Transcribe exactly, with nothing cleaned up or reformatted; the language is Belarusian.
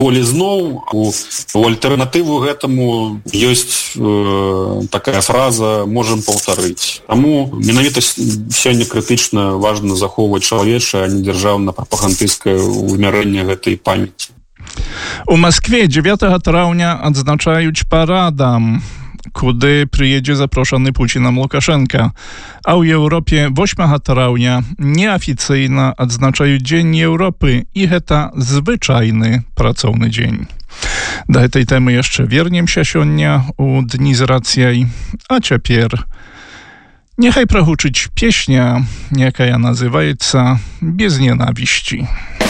Полі зноў у, у альтэрнатыву гэтаму ёсць э, такая фраза «можам паўтарыць». Таму менавіта сёння крытычна важна захоўваць чалавечае, а не дзяржаўна-прапагандысцкае вымярэнне гэтай памяці. У Маскве дзевятага траўня адзначаюць парадам, куды прыедзе запрошаны Пуцінам Лукашенка. А ў Еўропе восьмага траўня неафіцыйна адзначаюць Дзень Еўропы, і гэта звычайны працоўны дзень. Да гэтай тэмы яшчэ вернемся сёння у дні з рацыяй. А цяпер niechaj pragучыць песня, якая называецца «Без ненависти».